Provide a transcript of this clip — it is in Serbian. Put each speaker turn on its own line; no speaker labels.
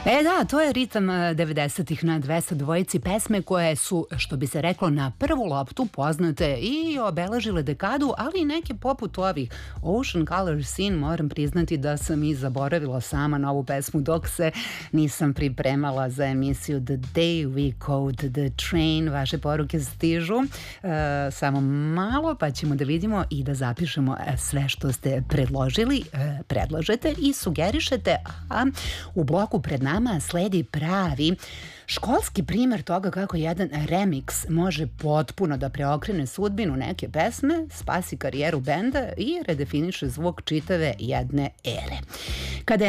Da, to je ritam 90-ih na 202 pesme koje su, što bi se reklo, na prvu loptu poznate i obeležile dekadu, ali i neke poput ovih Ocean Color Scene, moram priznati da sam i zaboravila sama na ovu pesmu dok se nisam pripremala za emisiju The Day We Caught the Train. Vaše poruke stižu samo malo, pa ćemo da vidimo i da zapišemo sve što ste predložili, predlažete i sugerišete, a u bloku pred nama sledi pravi školski primer toga kako jedan remix može potpuno da preokrene sudbinu neke pesme, spasi karijeru benda i redefiniše zvuk čitave jedne ere. Kada